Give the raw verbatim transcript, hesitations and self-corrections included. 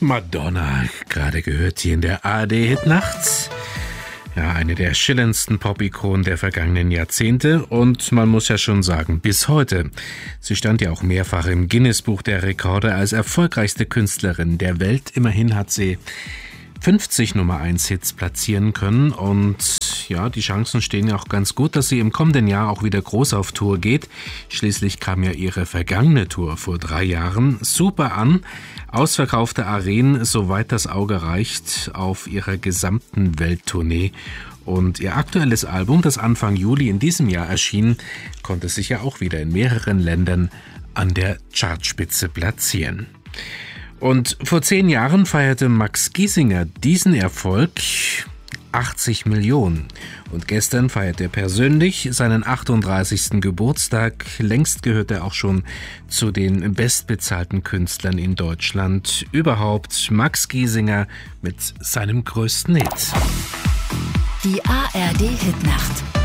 Madonna, gerade gehört hier in der A R D-Hitnacht. Ja, eine der schillerndsten Pop-Ikonen der vergangenen Jahrzehnte und man muss ja schon sagen, bis heute. Sie stand ja auch mehrfach im Guinness-Buch der Rekorde als erfolgreichste Künstlerin der Welt. Immerhin hat sie fünfzig Nummer eins Hits platzieren können und ja, die Chancen stehen ja auch ganz gut, dass sie im kommenden Jahr auch wieder groß auf Tour geht. Schließlich kam ja ihre vergangene Tour vor drei Jahren super an. Ausverkaufte Arenen, soweit das Auge reicht, auf ihrer gesamten Welttournee. Und ihr aktuelles Album, das Anfang Juli in diesem Jahr erschien, konnte sich ja auch wieder in mehreren Ländern an der Chartspitze platzieren. Und vor zehn Jahren feierte Max Giesinger diesen Erfolg, achtzig Millionen. Und gestern feiert er persönlich seinen achtunddreißigsten Geburtstag. Längst gehört er auch schon zu den bestbezahlten Künstlern in Deutschland. Überhaupt Max Giesinger mit seinem größten Hit. Die A R D-Hitnacht.